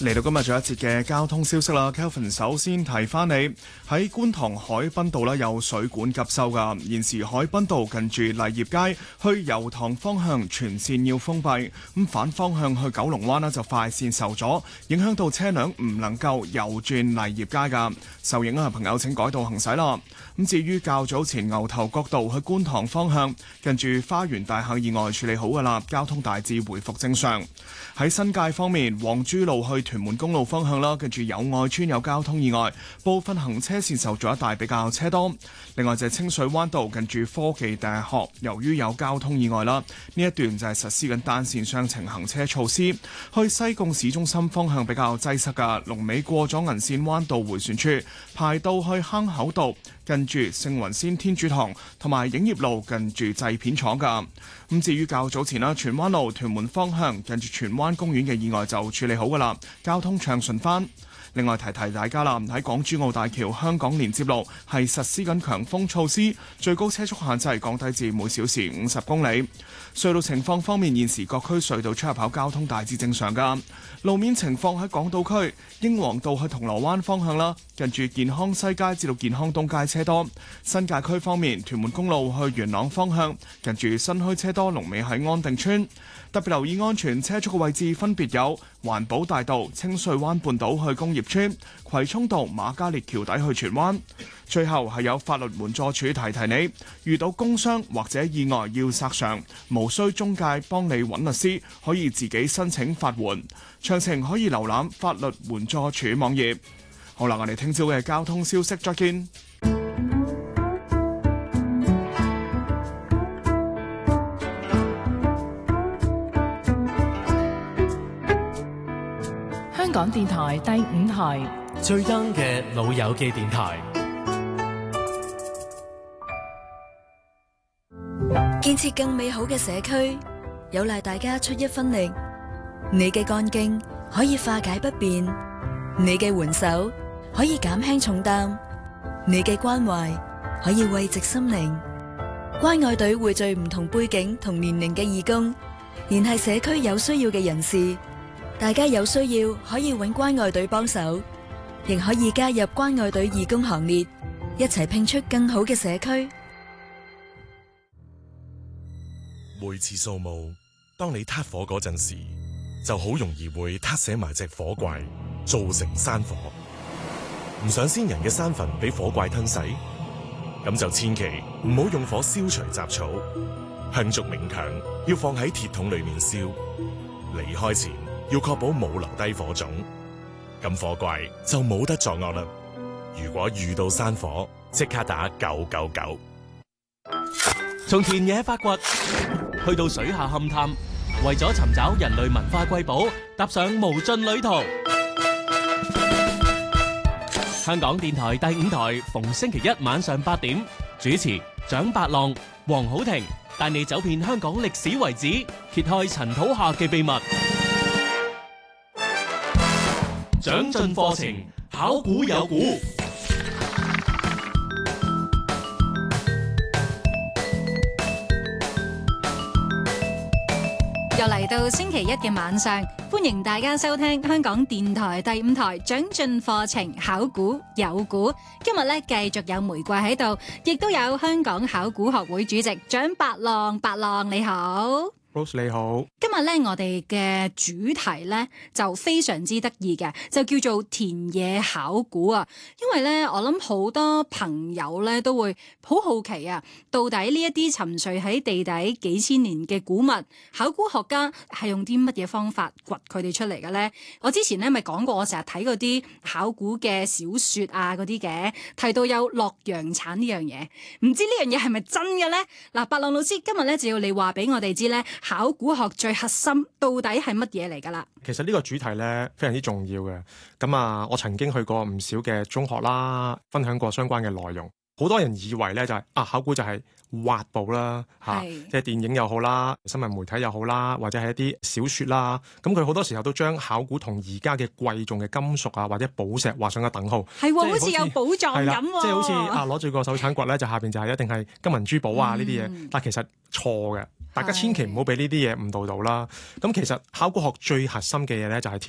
嚟到今日最後一節嘅交通消息啦 Kelvin 首先提翻你喺觀塘海濱道有水管急修噶，現時海濱道近住麗業街去油塘方向全線要封閉，咁反方向去九龍灣就快線受阻，影響到車輛唔能夠右轉麗業街噶，受影響嘅朋友請改道行駛啦。咁至於較早前牛頭角道去觀塘方向近住花園大廈意外處理好噶啦，交通大致回復正常。喺新界方面，黃珠路去屯門公路方向啦，跟住友愛邨有交通意外，部分行車線受阻一帶比較車多。另外就係清水灣道近住科技大學，由於有交通意外啦，呢一段就係實施緊單線雙程行車措施。去西貢市中心方向比較擠塞㗎，龍尾過咗銀線灣道迴旋處，排到去坑口道近住聖雲仙天主堂，同埋影業路近住製片廠㗎。咁至於較早前啦，荃灣路屯門方向近住荃灣公園嘅意外就處理好㗎啦，交通暢順返。另外提提大家啦，喺港珠澳大橋香港連接路係實施緊強風措施，最高車速限制降低至每小時50公里。隧道情況方面，現時各區隧道出入口交通大致正常㗎。路面情況喺港島區英皇道去銅鑼灣方向啦，近住健康西街至到健康東街車多。新界區方面，屯門公路去元朗方向近住新墟車多，龍尾喺安定村。特別留意安全車速嘅位置分別有環保大道、清水灣半島去工業村、葵涌道瑪嘉烈橋底去荃灣。最後係有法律援助處提提你，遇到工傷或者意外要索償，無需中介幫你揾律師，可以自己申請法援。詳情可以瀏覽法律援助處網頁。好啦，我哋聽朝嘅交通消息再見。 香港電台第5台最 young 嘅老友記電台， 建設更美好嘅社區，有賴大家出一分力。你嘅幹勁可以化解不便，你嘅援手可以減輕重擔，你嘅關懷可以慰藉心靈。關愛隊匯聚唔同背景同年齡嘅義工，聯繫社區有需要嘅人士。大家有需要可以揾關愛隊幫手，亦可以加入關愛隊義工行列，一齊拼出更好嘅社區。 每次掃墓，當你撻火嗰陣時，就好容易會撻死埋隻火怪，造成山火。唔想先人嘅山墳俾火怪吞噬，咁就千祈唔好用火燒除雜草。香燭冥鏹要放喺鐵桶裏面燒，離開前要確保冇留低火種，咁火怪就冇得作惡啦。如果遇到山火，即刻打999。 從田野發掘，去到水下勘探，為咗尋找人類文化瑰寶，踏上無盡旅途。香港電台第5台逢星期一晚上8點，主持蔣伯浪、黃好婷，帶你走遍香港歷史遺址，揭開塵土下嘅秘密。長進課程，考古有古。 又嚟到星期一嘅晚上，歡迎大家收聽香港電台第5台長進課程，考古有古。今日咧繼續有玫瑰喺度，亦都有香港考古學會主席蔣伯浪。伯浪你好。 Rose 你好， 今日咧我哋嘅主題咧就非常之得意嘅，就叫做田野考古啊！因為咧我諗好多朋友咧都會好好奇啊，到底呢一啲沉睡喺地底幾千年嘅古物，考古學家係用啲乜嘢方法掘佢哋出嚟嘅咧？我之前咧咪講過，我成日睇嗰啲考古嘅小說啊嗰啲嘅，提到有洛陽鏟呢樣嘢，唔知呢樣嘢係咪真嘅咧？嗱，伯浪老師今日咧就要你話俾我哋知咧。考古學最核心到底係乜嘢嚟㗎啦？ 其實呢個主題咧非常之重要嘅。咁啊，我曾經去過唔少嘅中學啦，分享過相關嘅內容。好多人以為咧就係考古就係挖寶啦，即係電影又好啦，新聞媒體又好啦，或者係一啲小說啦。咁佢好多時候都將考古同而家嘅貴重嘅金屬啊或者寶石畫上個等號。係好似有寶藏咁喎。 即係好似攞住個手鏟掘咧，就下邊就係一定係金銀珠寶啊呢啲嘢。但其實錯嘅。大家千祈唔好俾呢啲嘢誤導到啦。咁其實考古學最核心嘅嘢咧就係